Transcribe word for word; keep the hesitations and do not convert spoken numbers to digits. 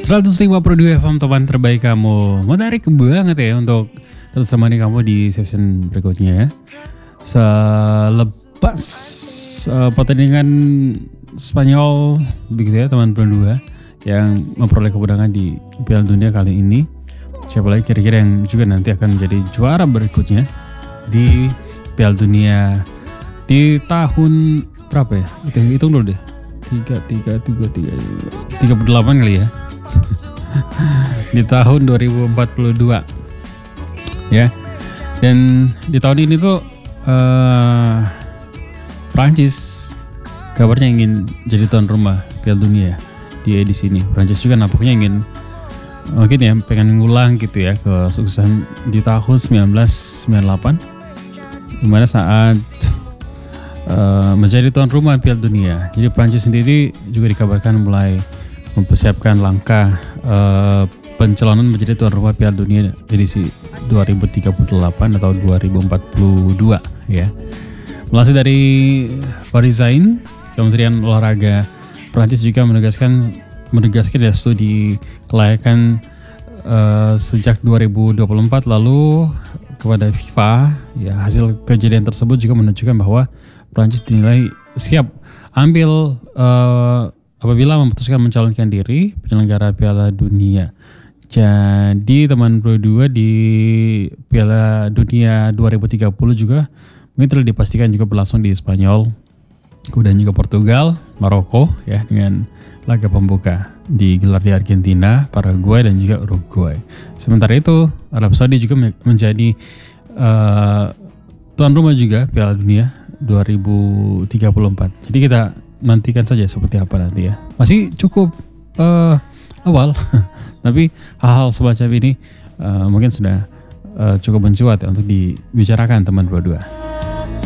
seratus lima puluh dua F M teman terbaik kamu. Menarik banget ya untuk terus temani kamu di session berikutnya ya. Selepas uh, pertandingan Spanyol begitu ya teman berdua yang memperoleh kemenangan di Piala Dunia kali ini. Siapa lagi kira-kira yang juga nanti akan menjadi juara berikutnya di Piala Dunia di tahun berapa ya? Hitung, hitung dulu deh. tiga, tiga, tiga, tiga, tiga puluh delapan kali ya. Di tahun dua ribu empat puluh dua. Ya. Dan di tahun ini tuh uh, Prancis kabarnya ingin jadi tuan rumah Piala Dunia di edisi ini. Prancis juga nampaknya ingin mungkin ya pengen ngulang gitu ya kesuksesan di tahun seribu sembilan ratus sembilan puluh delapan dimana saat uh, menjadi tuan rumah Piala Dunia. Jadi Prancis sendiri juga dikabarkan mulai mempersiapkan langkah uh, pencalonan menjadi tuan rumah Piala Dunia edisi dua ribu tiga puluh delapan atau dua ribu empat puluh dua ya. Melansir dari Paris Zain, Kementerian Olahraga Prancis juga menegaskan menegaskan ya studi kelayakan uh, sejak dua ribu dua puluh empat lalu kepada FIFA. Ya, hasil kejadian tersebut juga menunjukkan bahwa Prancis dinilai siap ambil uh, apabila memutuskan mencalonkan diri penyelenggara Piala Dunia. Jadi teman berdua di Piala Dunia dua ribu tiga puluh juga mungkin telah dipastikan juga berlangsung di Spanyol, kemudian juga Portugal, Maroko ya dengan laga pembuka digelar di Argentina, Paraguay dan juga Uruguay. Sementara itu Arab Saudi juga menjadi uh, tuan rumah juga Piala Dunia dua ribu tiga puluh empat. Jadi kita nantikan saja seperti apa nanti ya. Masih cukup uh, awal, tapi hal-hal semacam ini uh, mungkin sudah uh, cukup mencuat ya untuk dibicarakan teman berdua.